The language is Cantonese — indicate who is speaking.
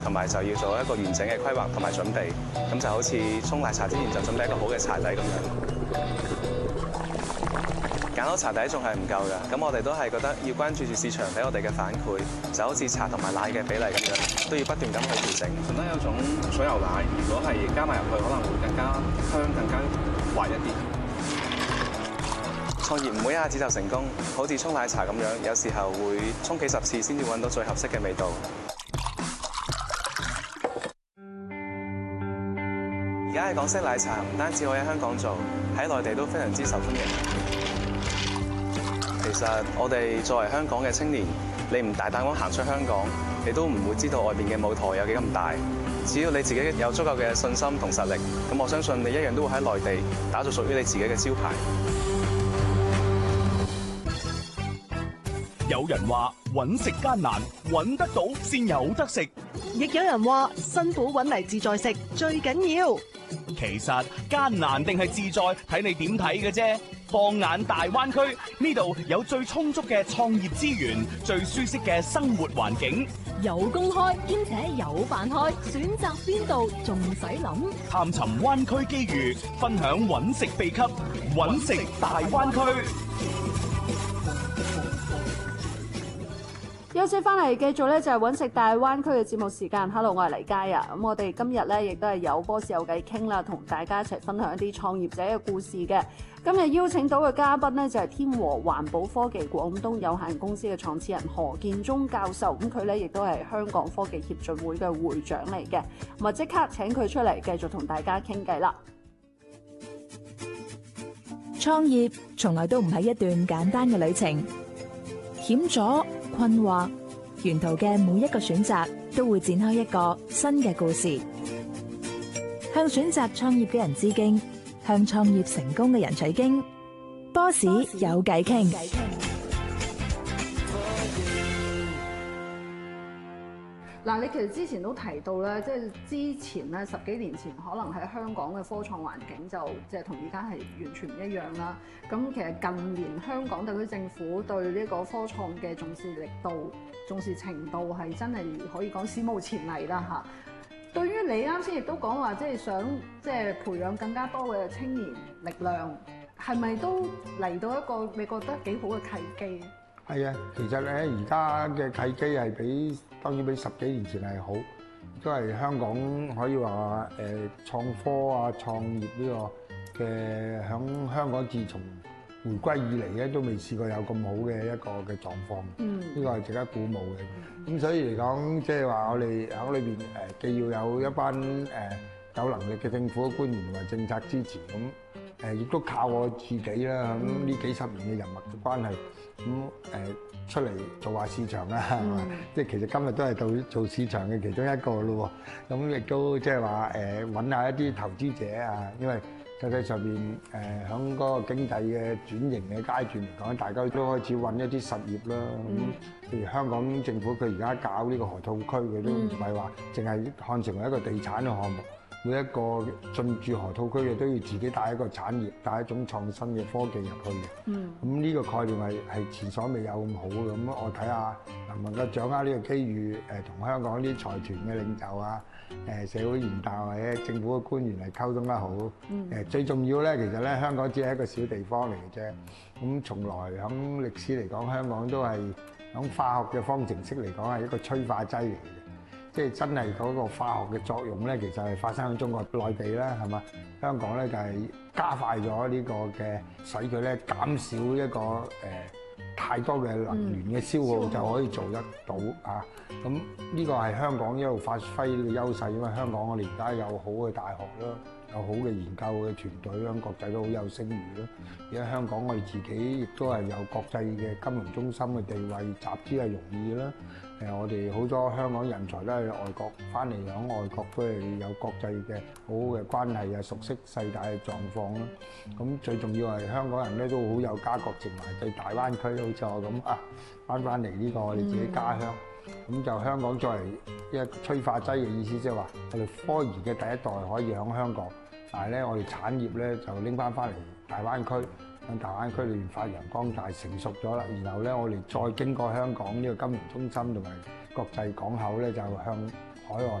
Speaker 1: 同埋就要做一個完整嘅規劃同埋準備。咁就好似沖奶茶之前就準備一個好嘅茶底咁樣。揀好茶底仲係唔夠㗎，咁我哋都係覺得要關注住市場俾我哋嘅反饋，就好似茶同埋奶嘅比例咁樣，都要不斷咁去調整。覺得有種水牛奶，如果係加埋入去，可能會更加香、更加滑一啲。創業唔會一下子就成功，好似沖奶茶咁樣，有時候會沖幾十次先至揾到最合適嘅味道。而家嘅港式奶茶唔單止可以喺香港做，喺內地都非常之受歡迎。其實我哋作為香港嘅青年，你唔大膽咁行出香港，你都唔會知道外邊嘅舞台有幾咁大。只要你自己有足夠嘅信心同實力，咁我相信你一樣都會喺內地打造屬於你自己嘅招牌。
Speaker 2: 有人話揾食艱難，揾得到先有得食；
Speaker 3: 亦有人話辛苦揾嚟自在食最緊要。
Speaker 2: 其實艱難定係自在，睇你點睇嘅啫。放眼大灣區，呢度有最充足嘅創業資源，最舒適嘅生活環境，
Speaker 4: 有工開兼且有飯開，選擇邊度仲使諗？
Speaker 2: 探尋灣區機遇，分享揾食秘笈，揾食大灣區。
Speaker 5: 休息翻嚟，繼續咧就係揾食大灣區嘅節目時間。Hello， 我係黎佳啊。咁我哋今日咧亦都係有波士有偈傾啦，同大家一齊分享一啲創業者嘅故事嘅。今日邀請到嘅嘉賓咧就係天和環保科技廣東有限公司嘅創始人何建宗教授。咁佢咧亦都係香港科技協進會嘅會長嚟嘅。咁啊即刻請佢出嚟繼續同大家傾偈啦。
Speaker 6: 創業從來都唔係一段簡單嘅旅程，險阻困惑，沿途嘅每一個選擇都會展開一個新嘅故事。向選擇創業嘅人致敬，向創業成功嘅人取經。波士有偈傾。
Speaker 5: 嗱，你其實之前都提到咧，即係之前咧10幾年前，可能喺香港嘅科創環境就即係同而家係完全唔一樣啦。咁其實近年香港特區政府對呢個科創嘅重視力度、重視程度係真係可以講史無前例啦嚇。對於你啱先亦都講話，即係想即係培養更加多嘅青年力量，係咪都嚟到一個你覺得幾好嘅契機？
Speaker 7: 係啊，其實咧而家嘅契機係當然比10幾年前係好，都係香港可以話創科啊創業呢個嘅響香港自從回歸以嚟咧都未試過有咁好嘅一個嘅狀況，呢個係值得鼓舞嘅。咁所以嚟講，即係話我哋喺裏邊既要有一班有能力嘅政府官員同埋政策支持，咁亦都靠我自己啦，咁呢幾10年嘅人脈嘅關係，咁出嚟做下市場啦，係嘛？即係其實今日都係做市場嘅其中一個咯喎，咁亦都即係話揾下一啲投資者啊，因為實際上邊響嗰個經濟嘅轉型嘅階段嚟講，大家都開始揾一啲實業啦。咁譬如香港政府佢而家搞呢個河套區，佢都唔係話淨係看成為一個地產嘅項目。每一個進駐河套區嘅都要自己帶一個產業，帶一種創新嘅科技入去嘅。咁呢個概念係前所未有咁好嘅。咁我睇下能唔能夠掌握呢個機遇，同香港啲財團嘅領袖啊、社會賢達或者政府嘅官員嚟溝通得好。最重要咧，其實咧香港只係一個小地方嚟嘅啫。咁從來響歷史嚟講，香港都係響化學嘅方程式嚟講係一個催化劑嚟嘅。即係真係嗰個化學嘅作用咧，其實係發生喺中國內地啦，係嘛？香港咧就係加快咗呢個嘅，使佢咧減少一個太多嘅能源嘅消耗就可以做得到啊！咁呢個係香港一路發揮呢個優勢，因為香港我哋而家有好嘅大學啦，有好嘅研究嘅團隊，喺國際都好有聲譽咯。而家香港我哋自己亦都係有國際嘅金融中心嘅地位，集資係容易啦。我哋好多香港人才都係外國翻嚟，喺外國都係有國際嘅好好嘅關係啊，熟悉世界嘅狀況啦。咁最重要係香港人咧都好有家國情懷，對大灣區好似我咁啊，翻嚟呢個我哋自己家鄉。咁就香港作為一個催化劑嘅意思，即係話我哋科研嘅第一代可以喺香港，但係咧我哋產業咧就拎翻嚟大灣區。喺大灣區裏面發揚光大，成熟咗啦。然後咧，我哋再經過香港呢個金融中心同埋國際港口咧，就向海外。